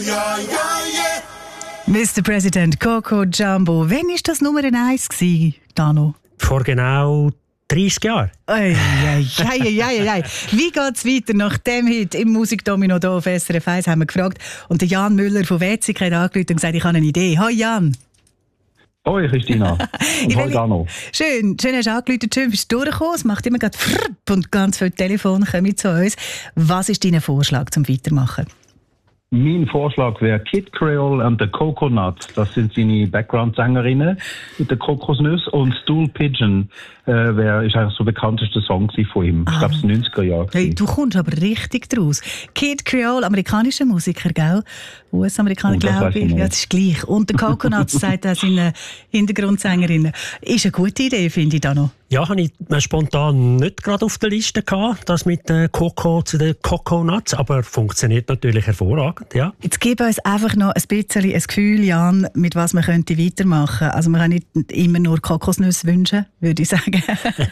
Mr. President, Coco Jumbo. Wann war das Nummer 1 gewesen, Dano? Vor genau 30 Jahren. Wie geht's weiter nach dem Hit im Musikdomino hier auf SRF 1, haben wir gefragt. Und der Jan Müller von Wetzig hat angerufen und gesagt, ich habe eine Idee. Hoi Jan! Hoi Christina. Und hoi Dano. Schön hast du angerufen, schön bist du durchgekommen. Es macht immer gerade und ganz viele Telefone kommen zu uns. Was ist dein Vorschlag zum Weitermachen? Mein Vorschlag wäre Kid Creole and the Coconuts. Das sind seine Background-Sängerinnen mit den Kokosnüsse. Und Stool Pigeon ist eigentlich so der bekannteste Song von ihm. Ich glaube, es 90er Jahre. Hey, du kommst aber richtig draus. Kid Creole, amerikanischer Musiker, gell? US-Amerikaner, glaube ich. Ja, das ist gleich. Und der Coconuts, sagt er seine Hintergrundsängerinnen. Ist eine gute Idee, finde ich da noch. Ja, habe ich spontan nicht gerade auf der Liste gehabt, das mit den Coco zu den Coconuts, aber funktioniert natürlich hervorragend, ja. Jetzt gib uns einfach noch ein bisschen ein Gefühl, Jan, mit was man könnte weitermachen. Also man kann nicht immer nur Kokosnüsse wünschen, würde ich sagen.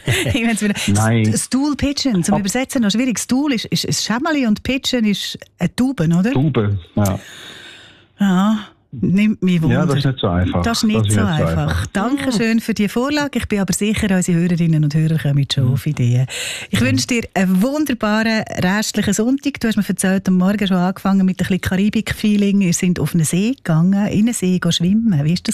Nein. Stool Pigeon, zum Übersetzen noch schwierig. Stool ist ein Schämmeli und Pigeon ist eine Taube, oder? Taube, ja. Ja. Nimmt mich Wunder. Ja, das ist nicht so einfach. Das ist nicht so einfach. Dankeschön für die Vorlage. Ich bin aber sicher, unsere Hörerinnen und Hörer kommen schon auf Ideen. Ich wünsche dir einen wunderbaren restlichen Sonntag. Du hast mir erzählt, am Morgen schon angefangen mit ein bisschen Karibik-Feeling. Wir sind auf einen See gegangen, in einen See schwimmen. Wie war das?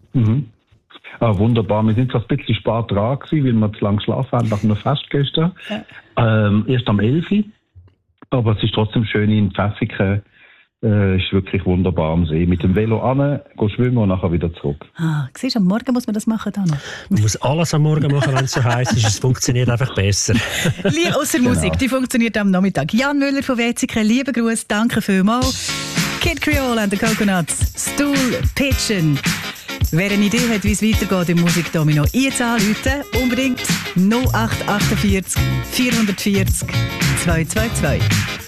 Wunderbar. Wir sind zwar ein bisschen spät dran gewesen, weil wir zu lange geschlafen haben nach einem Fest gestern. Erst am 11 Uhr. Aber es ist trotzdem schön in Pfäffiken. Ist wirklich wunderbar am See. Mit dem Velo an, schwimmen und nachher wieder zurück. Siehst du, am Morgen muss man das machen, Dano? Man muss alles am Morgen machen, wenn es so heiß ist. Es funktioniert einfach besser. Ausser Musik, die funktioniert am Nachmittag. Jan Müller von Wetzig, lieber Gruß, danke vielmals. Kid Creole and the Coconuts, Stool Pigeon. Wer eine Idee hat, wie es weitergeht im Musikdomino, jetzt anrufen, unbedingt 0848 440 222.